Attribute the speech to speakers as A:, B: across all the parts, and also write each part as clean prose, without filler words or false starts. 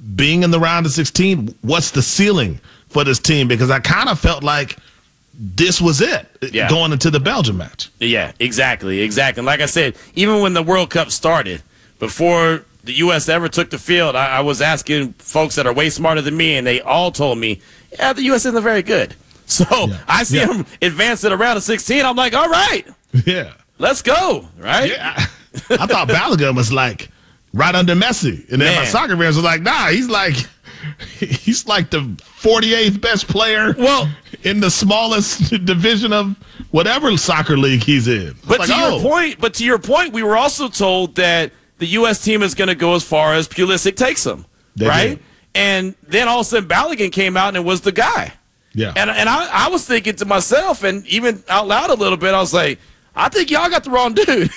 A: being in the round of 16, what's the ceiling for this team? Because I kind of felt like this was it going into the Belgium match.
B: Yeah, exactly. And like I said, even when the World Cup started, before the U.S. ever took the field, I was asking folks that are way smarter than me, and they all told me, yeah, the U.S. isn't very good. So I see them advance to the round of 16. I'm like, all right.
A: Yeah.
B: Let's go, right?
A: Yeah. I thought Balogun was like right under Messi. And then my soccer fans was like, nah, he's like the 48th best player in the smallest division of whatever soccer league he's in.
B: But to your point, we were also told that the U.S. team is going to go as far as Pulisic takes them, right? And then all of a sudden Balogun came out and it was the guy.
A: Yeah.
B: And I was thinking to myself, and even out loud a little bit, I was like, I think y'all got the wrong dude.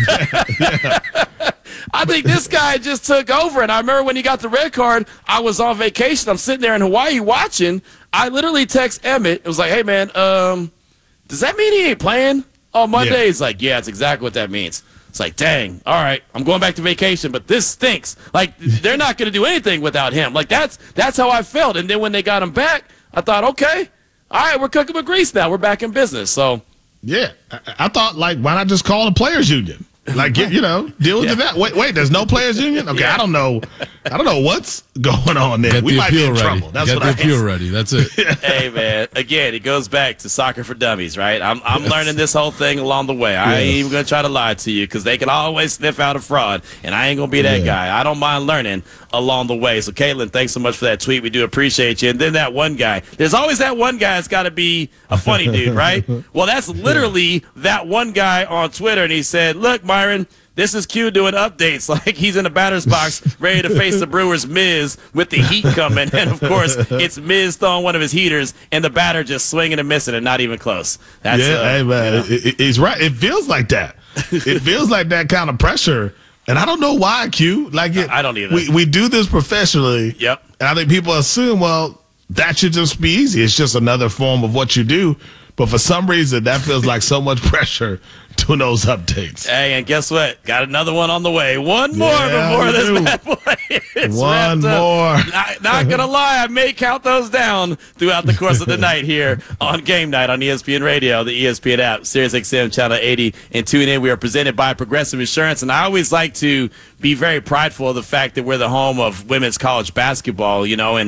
B: I think this guy just took over. And I remember when he got the red card, I was on vacation. I'm sitting there in Hawaii watching. I literally text Emmett. It was like, hey, man, does that mean he ain't playing on Monday? Yeah. He's like, yeah, that's exactly what that means. It's like, dang, all right, I'm going back to vacation, but this stinks. Like, they're not going to do anything without him. Like, that's how I felt. And then when they got him back, I thought, okay, all right, we're cooking with grease now. We're back in business. So.
A: Yeah, I thought, like, why not just call the players union? Like, deal with that. Wait, there's no players union? Okay, I don't know what's going on there. We might be in trouble. That's what I
C: appeal ready. That's it.
B: Hey, man, again, it goes back to soccer for dummies, right? I'm learning this whole thing along the way. I ain't even going to try to lie to you because they can always sniff out a fraud, and I ain't going to be that guy. I don't mind learning along the way. So, Caitlin, thanks so much for that tweet. We do appreciate you. And then that one guy. There's always that one guy that's got to be a funny dude, right? Well, that's literally that one guy on Twitter, and he said, look, Myron, this is Q doing updates like he's in the batter's box ready to face the Brewers' Miz with the heat coming. And, of course, it's Miz throwing one of his heaters and the batter just swinging and missing and not even close. That's,
A: hey, man, he's right. It feels like that. It feels like that kind of pressure. And I don't know why, Q. Like
B: I don't either.
A: We do this professionally.
B: Yep.
A: And I think people assume, well, that should just be easy. It's just another form of what you do. But for some reason, that feels like so much pressure doing those updates.
B: Hey, and guess what? Got another one on the way. One more before this bad boy is
A: One more.
B: Not going to lie, I may count those down throughout the course of the night here on Game Night on ESPN Radio, the ESPN app, SiriusXM Channel 80, and tune in. We are presented by Progressive Insurance, and I always like to be very prideful of the fact that we're the home of women's college basketball,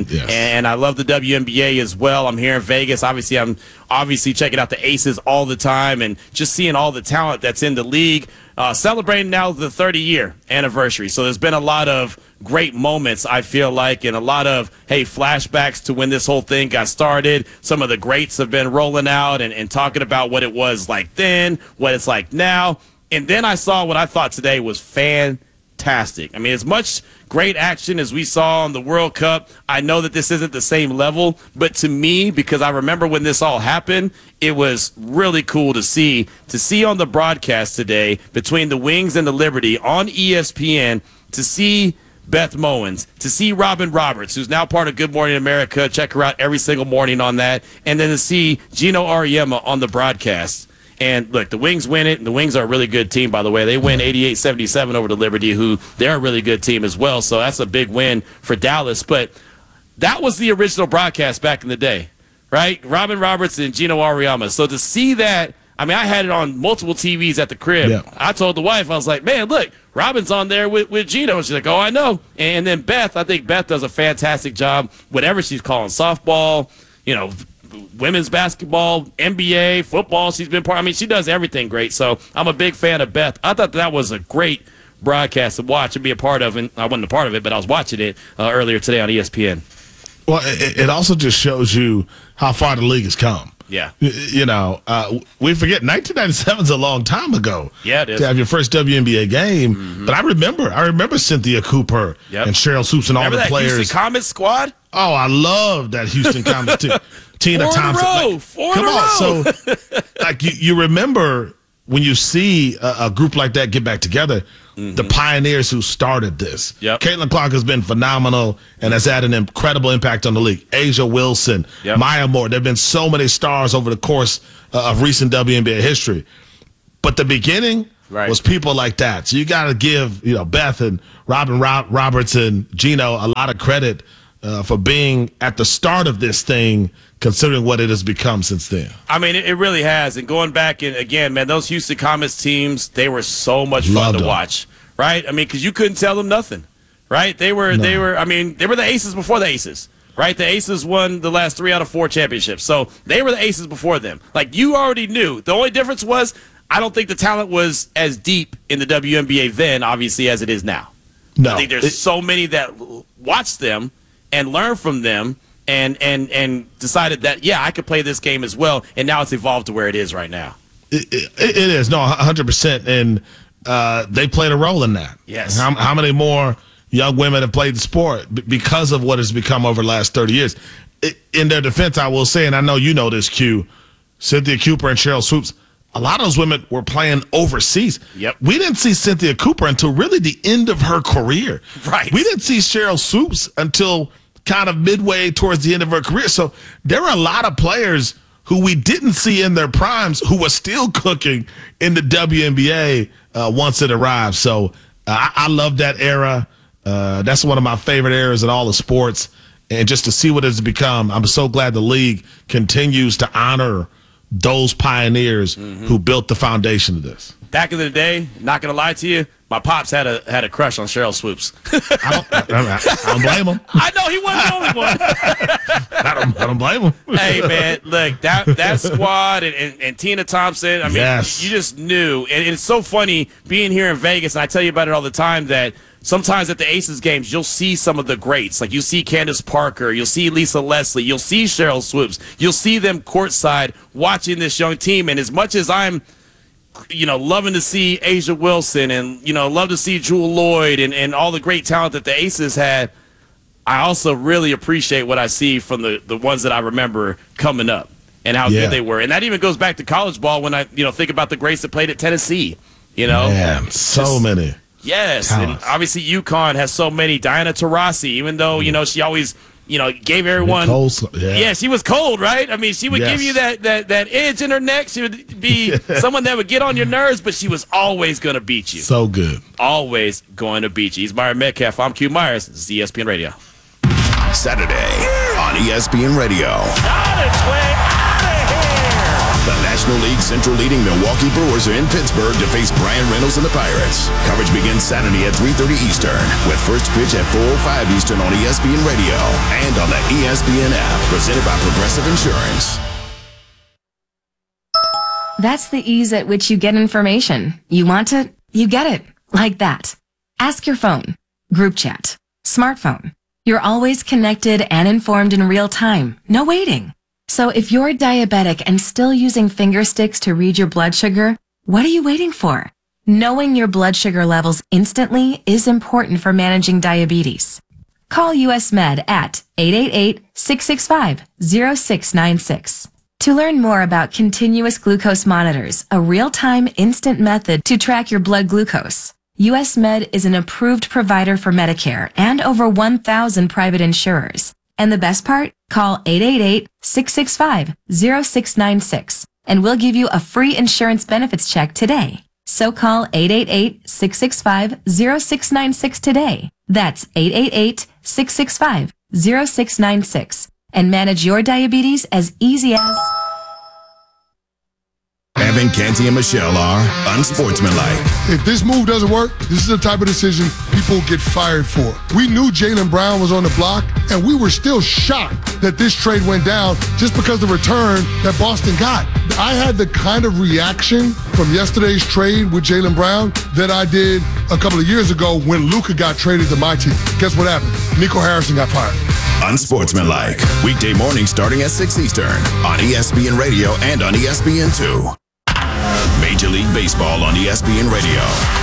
B: and I love the WNBA as well. I'm here in Vegas. I'm obviously checking out the Aces all the time and just seeing all the talent that's in the league. Celebrating now the 30-year anniversary. So there's been a lot of great moments, I feel like, and a lot of, flashbacks to when this whole thing got started. Some of the greats have been rolling out and talking about what it was like then, what it's like now. And then I saw what I thought today was fantastic. I mean, as much great action as we saw in the World Cup, I know that this isn't the same level, but to me, because I remember when this all happened, it was really cool to see on the broadcast today between the Wings and the Liberty on ESPN, to see Beth Mowins, to see Robin Roberts, who's now part of Good Morning America. Check her out every single morning on that. And then to see Gino Auriemma on the broadcast. And, look, the Wings win it, and the Wings are a really good team, by the way. They win 88-77 over the Liberty, who they're a really good team as well. So that's a big win for Dallas. But that was the original broadcast back in the day, right? Robin Roberts and Gino Auriemma. So to see that, I mean, I had it on multiple TVs at the crib. Yeah. I told the wife, I was like, man, look, Robin's on there with Gino. And she's like, oh, I know. And then Beth, I think Beth does a fantastic job, whatever she's calling, softball, women's basketball, NBA, football. She's been part. I mean, she does everything great. So I'm a big fan of Beth. I thought that was a great broadcast to watch and be a part of. And I wasn't a part of it, but I was watching it earlier today on ESPN.
A: Well, it also just shows you how far the league has come.
B: Yeah.
A: We forget 1997 is a long time ago.
B: Yeah, it is.
A: To have your first WNBA game. Mm-hmm. But I remember Cynthia Cooper and Cheryl Swoops and all the players.
B: Remember that Houston Comets squad?
A: Oh, I love that Houston Comets too. Tina Thompson.
B: Four in a row.
A: So, like, you remember when you see a group like that get back together, the pioneers who started this.
B: Yep.
A: Caitlin Clark has been phenomenal and has had an incredible impact on the league. Asia Wilson, Maya Moore. There have been so many stars over the course of recent WNBA history. But the beginning was people like that. So you got to give Beth and Robin Roberts and Gino a lot of credit for being at the start of this thing, considering what it has become since then.
B: I mean, it really has. And going back, and again, man, those Houston Comets teams, they were so much fun to watch, right? I mean, because you couldn't tell them nothing, right? They were the Aces before the Aces, right? The Aces won the last 3 out of 4 championships. So they were the Aces before them. Like, you already knew. The only difference was I don't think the talent was as deep in the WNBA then, obviously, as it is now.
A: No.
B: I think there's so many that watched them and learned from them and decided that, I could play this game as well, and now it's evolved to where it is right now.
A: It is. No, 100%. And they played a role in that.
B: Yes.
A: How many more young women have played the sport because of what has become over the last 30 years? In their defense, I will say, and I know you know this, Q, Cynthia Cooper and Cheryl Swoops, a lot of those women were playing overseas.
B: Yep.
A: We didn't see Cynthia Cooper until really the end of her career.
B: Right.
A: We didn't see Cheryl Swoops until kind of midway towards the end of her career. So there were a lot of players who we didn't see in their primes who were still cooking in the WNBA once it arrived. So I love that era. That's one of my favorite eras in all of sports. And just to see what it's become, I'm so glad the league continues to honor those pioneers who built the foundation of this.
B: Back in the day, not going to lie to you, my pops had a crush on Cheryl Swoops.
A: I don't blame him.
B: I know, he wasn't the only one.
A: I don't blame him.
B: Hey, man, look, that squad and Tina Thompson, I mean,
A: yes.
B: You just knew. And it's so funny being here in Vegas, and I tell you about it all the time, that sometimes at the Aces games, you'll see some of the greats. Like, you see Candace Parker, you'll see Lisa Leslie, you'll see Cheryl Swoops. You'll see them courtside watching this young team. And as much as I'm loving to see Asia Wilson and, love to see Jewel Lloyd and all the great talent that the Aces had, I also really appreciate what I see from the ones that I remember coming up and how good they were. And that even goes back to college ball when I, think about the greats that played at Tennessee,
A: Man, so many.
B: Yes,
A: talents.
B: And obviously UConn has so many. Diana Taurasi, even though, she always gave everyone. She was cold, right? I mean, she would give you that edge in her neck. She would be someone that would get on your nerves, but she was always going to beat you.
A: So good.
B: Always going to beat you. He's Myron Metcalf. I'm Q Myers. This is ESPN Radio.
C: Saturday on ESPN Radio.
D: On its way out of here.
C: The National League Central leading Milwaukee Brewers are in Pittsburgh to face Brian Reynolds and the Pirates. Coverage begins Saturday at 3:30 Eastern, with first pitch at 4:05 Eastern on ESPN Radio and on the ESPN app, presented by Progressive Insurance.
E: That's the ease at which you get information. You want it, you get it. Like that. Ask your phone. Group chat. Smartphone. You're always connected and informed in real time. No waiting. So if you're diabetic and still using finger sticks to read your blood sugar, what are you waiting for? Knowing your blood sugar levels instantly is important for managing diabetes. Call US Med at 888-665-0696. To learn more about continuous glucose monitors, a real-time instant method to track your blood glucose, US Med is an approved provider for Medicare and over 1,000 private insurers. And the best part? Call 888-665-0696 and we'll give you a free insurance benefits check today. So call 888-665-0696 today. That's 888-665-0696 and manage your diabetes as easy as...
C: Evan, Canty, and Michelle are unsportsmanlike.
F: If this move doesn't work, this is the type of decision people get fired for. We knew Jaylen Brown was on the block, and we were still shocked that this trade went down just because the return that Boston got. I had the kind of reaction from yesterday's trade with Jaylen Brown that I did a couple of years ago when Luka got traded to my team. Guess what happened? Nico Harrison got fired.
C: Unsportsmanlike. Weekday morning starting at 6 Eastern on ESPN Radio and on ESPN2. Major League Baseball on ESPN Radio.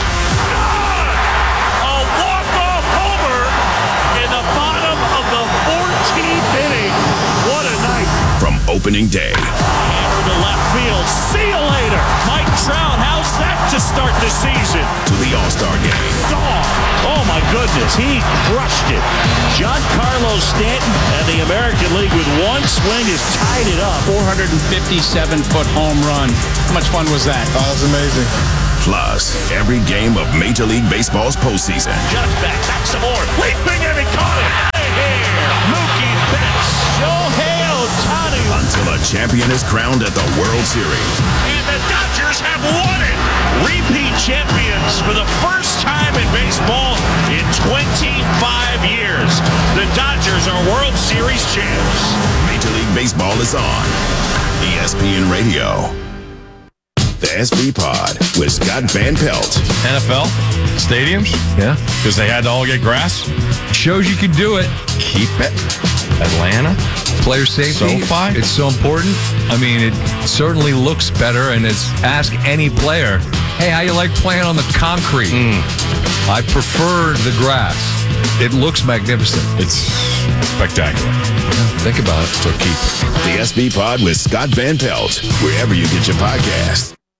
D: A walk-off homer in the bottom of the 14th inning. What a night.
C: From opening day.
D: Hammer to left field. See you later. Mike Trout, how's that to start the season?
C: To the All-Star game.
D: Oh my goodness, he crushed it. Giancarlo Stanton and the American League with one swing has tied it up.
G: 457-foot home run. How much fun was that?
F: Oh, that's amazing.
C: Plus, every game of Major League Baseball's postseason.
D: Just back some more. Leaping and he caught it. Mookie Betts. Shohei Ohtani.
C: Until a champion is crowned at the World Series.
D: And the Dodgers have won it. Repeat champions for the first time in baseball in 25 years. The Dodgers are World Series champs.
C: Major League Baseball is on ESPN Radio. The SV Pod with Scott Van Pelt.
H: NFL stadiums,
I: Yeah.
H: because they had to all get grass.
I: Shows you can do it.
H: Keep it. Atlanta.
I: Player safety.
H: SoFi?
I: It's so important. I mean, it certainly looks better, and it's ask any player, hey, how you like playing on the concrete? I prefer the grass. It looks magnificent.
H: It's spectacular.
I: Think about it.
H: So keep it.
C: The SV Pod with Scott Van Pelt, wherever you get your podcasts.